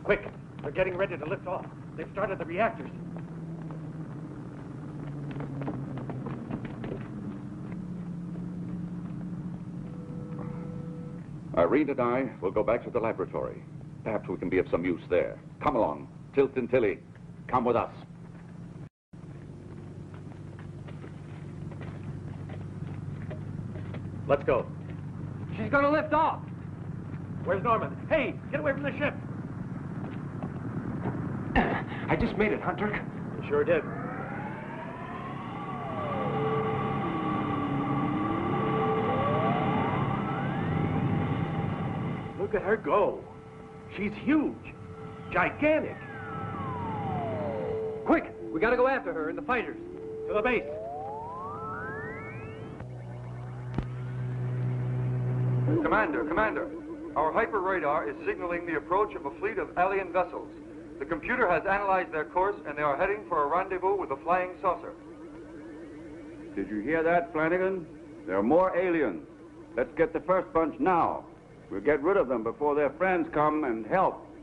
Quick, they're getting ready to lift off. They've started the reactors. Irene and I will go back to the laboratory. Perhaps we can be of some use there. Come along. Tilt and Tilly, come with us. Let's go. She's gonna lift off. Where's Norman? Hey, get away from the ship. I just made it, Hunter. You sure did. Look at her go. She's huge. Gigantic. Quick, we gotta go after her and the fighters. To the base. Commander, our hyper radar is signaling the approach of a fleet of alien vessels. The computer has analyzed their course and they are heading for a rendezvous with a flying saucer. Did you hear that, Flanagan? There are more aliens. Let's get the first bunch now. We'll get rid of them before their friends come and help.